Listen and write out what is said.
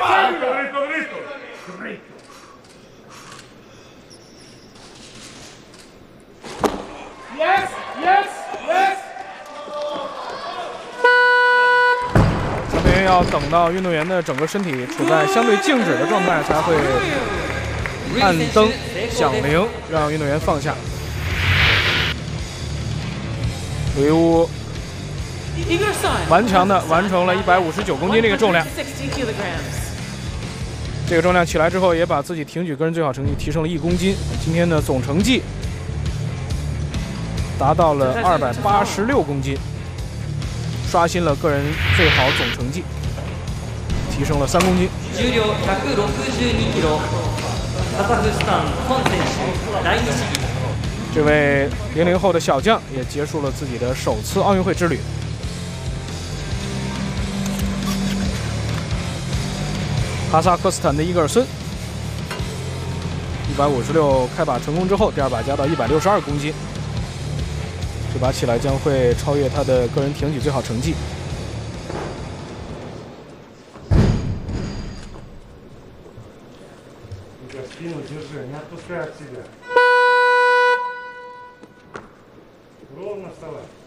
咱们要等到运动员的整个身体处在相对静止的状态，才会按灯响铃，让运动员放下。吕乌顽强的完成了159公斤这个重量。这个重量起来之后，也把自己挺举个人最好成绩提升了1公斤。今天的总成绩达到了286公斤，刷新了个人最好总成绩，提升了3公斤。 重量162キロ，カザフスタンコン選手第2試技。 这位00后的小将也结束了自己的首次奥运会之旅。哈萨克斯坦的伊戈尔孙，156开把成功之后，第2把加到162公斤，这把起来将会超越他的个人挺举最好成绩。 Ровно вставай.